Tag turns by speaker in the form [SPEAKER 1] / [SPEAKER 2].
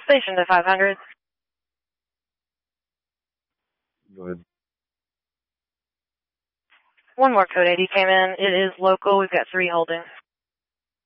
[SPEAKER 1] Station to 500.
[SPEAKER 2] Go ahead.
[SPEAKER 1] One more code 80 came in. It is local. We've got 3 holding.